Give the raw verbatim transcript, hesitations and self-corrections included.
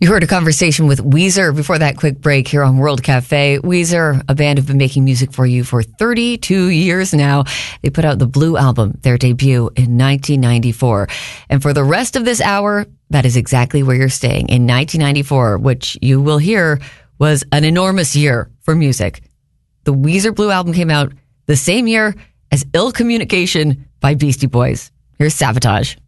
You heard a conversation with Weezer before that quick break here on World Cafe. Weezer, a band who've been making music for you for thirty-two years now. They put out the Blue Album, their debut in nineteen ninety-four. And for the rest of this hour, that is exactly where you're staying, in nineteen ninety-four, which you will hear was an enormous year for music. The Weezer Blue Album came out the same year as Ill Communication by Beastie Boys. Here's Sabotage.